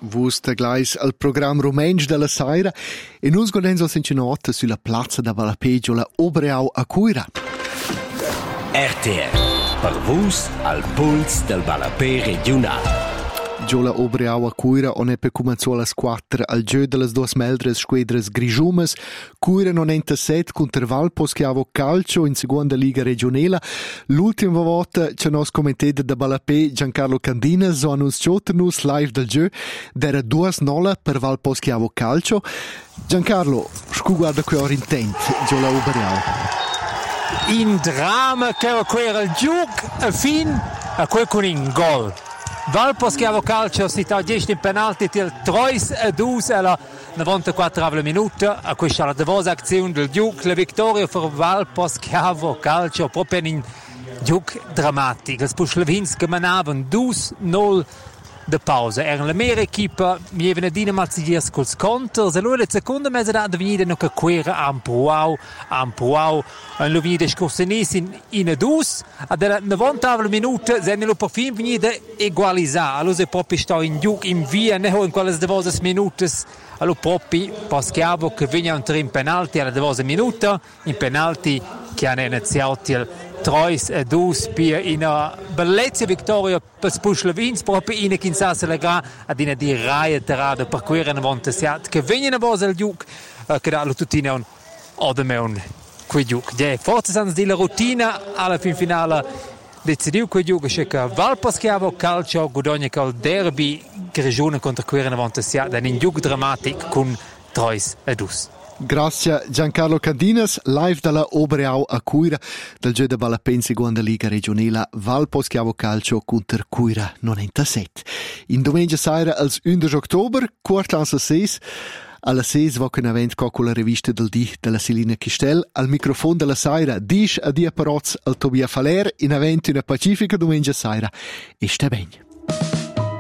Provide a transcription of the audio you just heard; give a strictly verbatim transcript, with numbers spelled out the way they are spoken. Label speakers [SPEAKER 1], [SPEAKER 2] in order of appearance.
[SPEAKER 1] Vus taglais al program rumensch della Saira e nus godens in nota sulla piazza da Valapeggio la Obreau a Cuira.
[SPEAKER 2] R T L, per vus al puls del Valapè regional.
[SPEAKER 1] Giola Obreau a Cuira on è per cominciare alle quattro al gio delle due smeldres squadres grigiumes. Cuira non è set contro Valpos che avo calcio in seconda liga regionale. L'ultima volta c'è nos commentato da Valapè Giancarlo Candinas so annus cioternus live del gio d'era due nolla per Valpos che avo calcio. Giancarlo, scu guarda qui ora intent Giola Obreau.
[SPEAKER 3] In drama che era il gioco a fin a quel con in gol. Valpos che avo calcio si sta dieci in penalti til tre a due alla novantaquattro minuta a questa la devosa azione del gioco la vittoria per Valpos che avo calcio proprio in gioco drammatico il Puschlevins che manavano due a nolla de pausa. Era la mera equipa, mi aveva dina mazzigiers col sconter, e allora la seconda mezza da venire no che quera a Ampuau, a Ampuau, e lo venire scorsenis in in dus, ad la novanta minuta se ne lo per fin venire equalizzare. Allora se proprio sta in giù in via ne ho in quelle devose minutas. Allora proprio Paschiavo che viene un tre in penalti alla devose minuta, in penalti che hanno iniziato il tre a due per una bellezza vittoria per Puschlevins, proprio in Kinshasa la gara ad una di raia terrada per cui erano vantasiati che vengono a il giuc che da tutti non odemeon quei giuc. Ja, forse sono di la routine alla fin finale decidiu quei giuc che Valpos che avo calcio guadagna col derby che regione contro cui erano vantasiati da un giuc drammatico con tre a due.
[SPEAKER 1] Grazie Giancarlo Candinas, live dalla Obreau a Cuira, del gioco da Valapè in seconda liga regionale Valpos che avo calcio contro Cuira novantasette. In domenica sera als undici ottobre, quarta ansa seis, alla seis va che un evento con la rivista del D della Selina Chistel, al microfono della Saira, dish a dia paroz al Tobia Faler, in evento in Pacifica domenica sera. E sta bene.